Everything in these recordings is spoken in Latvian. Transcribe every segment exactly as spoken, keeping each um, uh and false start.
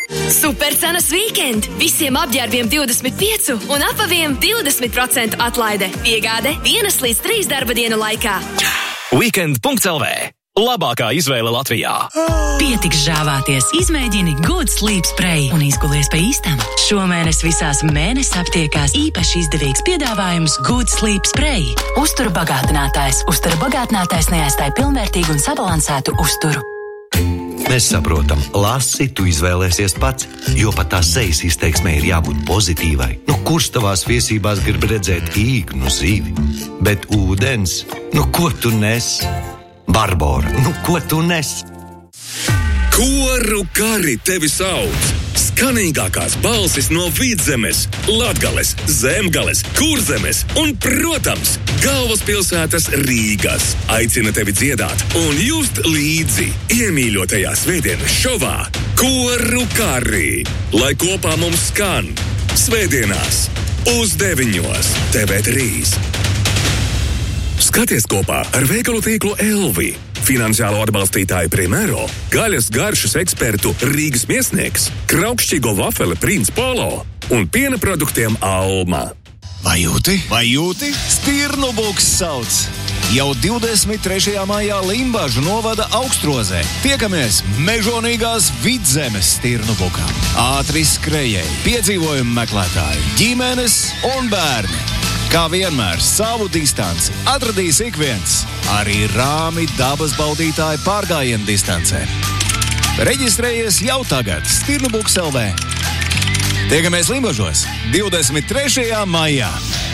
Supercenas weekend! Visiem apģērbiem divdesmit pieci un apaviem divdesmit procenti atlaide. Piegāde vienas līdz trīs darba dienu laikā. Weekend punkts el vē. Labākā izvēle Latvijā. Pietiks žāvāties. Izmēģini Good Sleep Spray un izgulies pa īstam. Šomēnes visās mēnesis aptiekās īpaši izdevīgs piedāvājums Good Sleep Spray. Uzturu bagātinātājs. Uzturu bagātinātājs neaizstāja pilnvērtīgu un sabalansētu uzturu. Mēs saprotam, lasi tu izvēlēsies pats, jo pat tās sejas izteiksmē ir jābūt pozitīvai. Nu, kurš tavās viesībās grib redzēt īknu zīvi? Bet ūdens, nu ko tu nes? Barbora, nu ko tu nes? Koru kari tevi sauc! Skanīgākās balsis no Vidzemes, Latgales, Zemgales, Kurzemes un, protams, galvaspilsētas Rīgas aicina tevi dziedāt un just līdzi iemīļotajā svētdienas šovā Koru kari, lai kopā mums skan svētdienās uz deviņos T V trīs. Skaties kopā ar veikalu tīklu Elvi, finansiālo atbalstītāju Primero, gaļas garšas ekspertu Rīgas Miesnieks, kraukšķīgo vafeli Prince Polo un piena produktiem Alma. Vai jūti? Vai jūti? Stirnubuks sauc! Jau divdesmit trešajā maijā Limbažu novada Augstrozē. Tiekamies mežonīgās Vidzemes Stirnubukā. Ātri skrejēji, piedzīvojumu meklētāji, ģimenes un bērni. Kā vienmēr, savu distanci atradīs ik viens, arī rāmi dabas baudītāji pārgājienu distancē. Reģistrējies jau tagad Stirnubuks punkt el vē. Tiekamies Limbažos divdesmit trešajā maijā.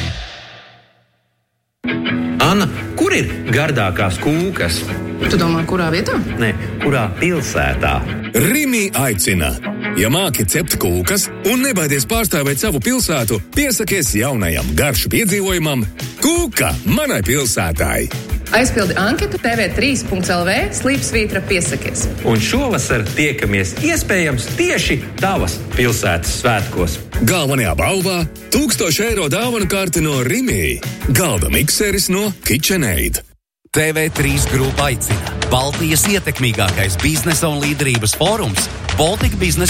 Anna, kur ir gardākās kūkas? Tu domā, kurā vietā? Nē, kurā pilsētā? Rimi aicina! Ja māki cept kūkas un nebaidies pārstāvēt savu pilsētu, piesakies jaunajam garšu piedzīvojumam Kūka manai pilsētai. Aizpildi anketu T V trīs punkts el vē slīpsvītra piesakies. Un šovasar tiekamies iespējams tieši tavas pilsētas svētkos. Galvenajā balvā tūkstoši eiro dāvanu karte no Rimi. Galda mikseris no KitchenAid. T V trīs grupa aicina. Baltijas ietekmīgākais biznesa un līderības fórums Baltic Business